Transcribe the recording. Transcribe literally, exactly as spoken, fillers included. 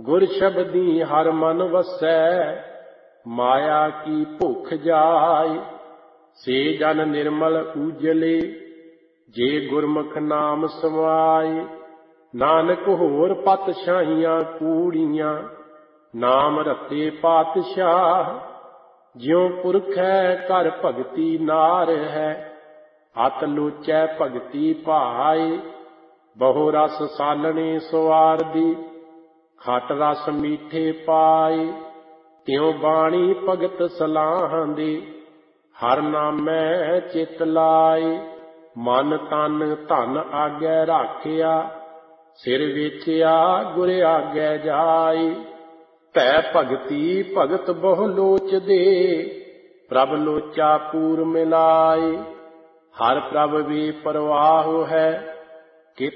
गुर शब्दी हर मन वसै, माया की भुख जाय। से जन निर्मल उजले, जे गुरमुख नाम समाय। नानक होर पातशाहियां कूड़ियां, नाम रते पातशाह। ज्यों पुरख है कर भगति नार है, अत लोचै भगति भाए। बहु रस सालने सवार दी, खट रस मीठे पाए। त्यों बाणी भगत सलाहां दे, हर नामै चित लाए। मन तन धन आगे राखिया, सिर वेचिया गुर आगे जाए। भै भगति भगत बहु लोच दे, प्रभ लोचा पूर मिलाए। हर प्रभ वे परवाह है,